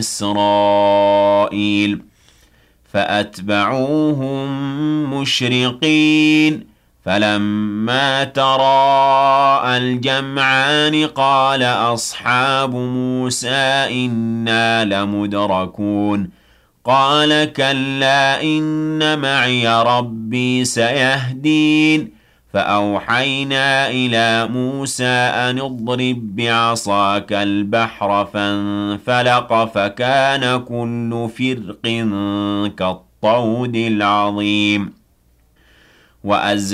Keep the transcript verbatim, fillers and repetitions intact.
إسرائيل فأتبعوهم مشرقين فلما تراءى الجمعان قال أصحاب موسى إنا لمدركون قال كلا إن معي ربي سيهدين فأوحينا إلى موسى أن اضرب بعصاك البحر فانفلق فكان كل فرق كالطود العظيم وأزل